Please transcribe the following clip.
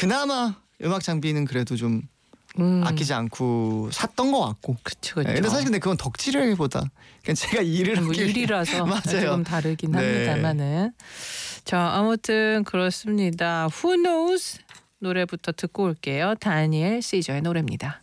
그나마 음악 장비는 그래도 좀 아끼지 않고 샀던 것 같고. 그렇죠. 근데 사실 그건 덕질이보다 그냥 제가 일을 뭐 하기 일이라서 맞아요. 조금 다르긴 네. 합니다만은. 자, 아무튼 그렇습니다. Who knows 노래부터 듣고 올게요. 다니엘 시저의 노래입니다.